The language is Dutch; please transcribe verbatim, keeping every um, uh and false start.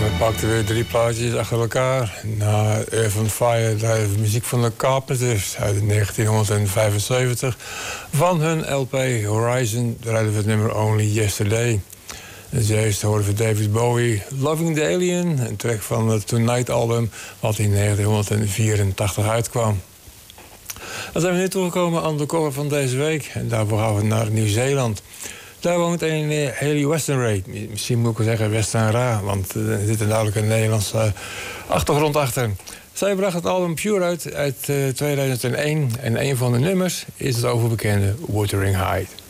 we pakten weer drie plaatjes achter elkaar. Na Earth on Fire draaiden we muziek van de Carpenters uit negentienhonderdvijfenzeventig. Van hun L P Horizon draaiden we het nummer Only Yesterday. Als eerste hoorden we David Bowie, Loving the Alien, een track van het Tonight-album wat in negentienhonderdvierentachtig uitkwam. Dan zijn we nu toegekomen aan de cover van deze week en daarvoor gaan we naar Nieuw-Zeeland. Daar woont een uh, Hayley Westenra. Misschien moet ik wel zeggen Westenra, want er zit een duidelijke Nederlandse uh, achtergrond achter. Zij bracht het album Pure uit uit uh, tweeduizend één en een van de nummers is het overbekende Wuthering Heights.